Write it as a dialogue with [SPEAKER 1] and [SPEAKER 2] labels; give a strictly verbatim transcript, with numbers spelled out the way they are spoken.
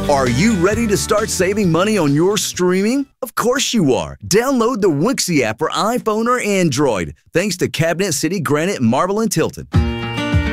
[SPEAKER 1] Are you ready to start saving money on your streaming? Of course you are. Download the Wixie app for iPhone or Android. Thanks to Cabinet City Granite, Marble, and Tilton.